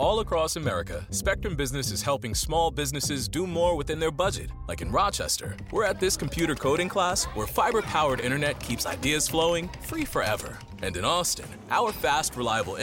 All across America, Spectrum Business is helping small businesses do more within their budget. Like in Rochester, we're at this computer coding class where fiber-powered internet keeps ideas flowing free forever. And in Austin, our fast, reliable